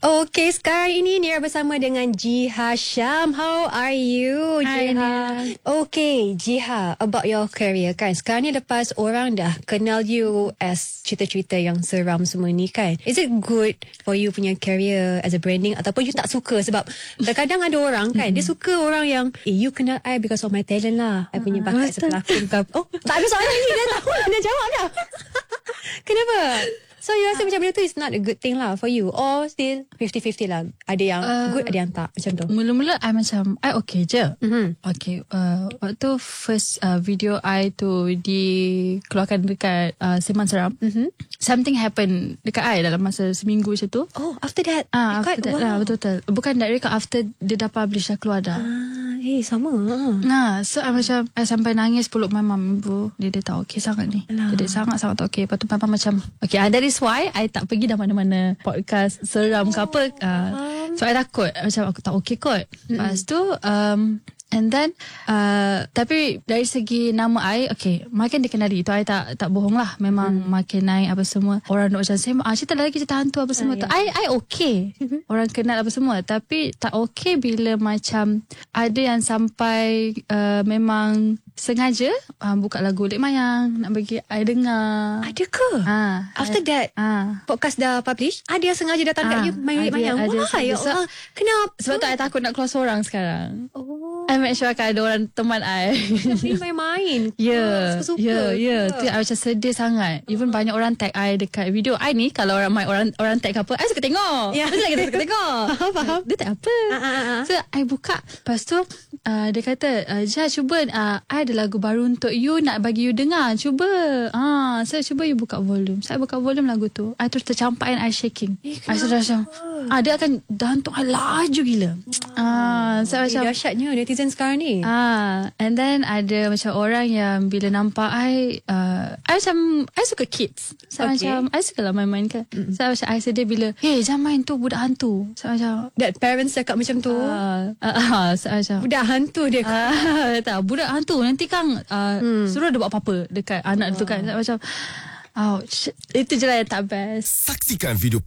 Okay, sekarang ini Nira bersama dengan Jiha Syam. How are you, Jiha? Hi, Okay, Jiha, about your career kan. Sekarang ni lepas orang dah kenal you as cerita-cerita yang seram semua ni kan. Is it good for you punya career as a branding ataupun you tak suka? Sebab terkadang ada orang kan, dia suka orang yang you kenal I because of my talent lah. I punya bakat sepelakon ke. Oh, tak ada soalan ni. Dah tahu dah jawab dah. Kenapa? So you rasa macam benda tu is not a good thing lah for you, or still 50-50 lah? Ada yang good, ada yang tak, macam tu. Mula-mula I macam I okay je. Okay, waktu first video I tu dikeluarkan dekat Sembang Seram, something happen dekat I dalam masa seminggu macam tu. Oh, after that? After that lah, betul-betul. Bukan dari after dia dah publish dah keluar dah. Sama. So I macam I sampai nangis peluk my mum. Ibu, dia tak okay sangat ni. Dia sangat-sangat tak okay. Lepas tu mama macam okay, that is why I tak pergi dah mana-mana podcast seram ke apa. So I takut macam aku tak okay kot. Lepas tu and then tapi dari segi nama I, okay, makin dikenali tu I tak bohong lah. Memang makin naik apa semua. Orang nak macam cerita lagi cerita hantu apa semua tu. I okay. Orang kenal apa semua. Tapi tak okay bila macam ada yang sampai memang sengaja buka lagu Lek Mayang nak bagi I dengar. Ada ke? After that podcast dah publish, ada yang sengaja datang kat you main Lek Mayang? Wah, ya Allah. Kenapa? Sebab tu I takut nak keluar seorang sekarang. I make sure akan ada orang teman I. Tapi main-main. Ya. Tu I macam sedih sangat. Even banyak orang tag I dekat video I ni. Kalau orang tag apa, I suka tengok. Mesti lagi suka tengok. Faham. Dia tag apa. So I buka. Lepas tu dia kata, Jah, cuba I ada lagu baru untuk you, nak bagi you dengar. Cuba. So cuba you buka volume. Saya buka volume lagu tu. I terus tercampak and I shaking. I sudah macam dia akan jantung I laju gila. Saya macam dahsyatnya netizen sekarang ni. And then ada macam orang yang bila nampak I macam I suka kids. Saya macam I suka lah main-main kan. Saya macam I sedih bila jangan main tu budak hantu. Saya macam that parents cakap macam tu. Saya macam budak hantu dia. Tak, budak hantu nanti kan suruh dia buat apa-apa dekat anak tu kan. Saya macam ouch. Itu je lah yang tak best. Saksikan video